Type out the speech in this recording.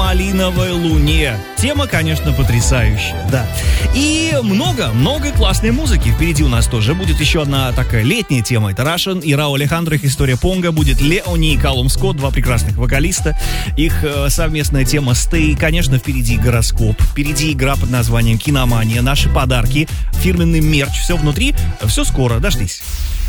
малиновой луне. Тема, конечно, потрясающая, да. И много классной музыки. Впереди у нас тоже будет еще одна такая летняя тема. Это Russian и Рау Алехандро, их история Понго. Будет Леони и Калум Скотт, два прекрасных вокалиста. Их совместная тема Stay. Конечно, впереди гороскоп. Впереди игра под названием Киномания. Наши подарки, фирменный мерч. Все внутри. Все скоро. Дождись.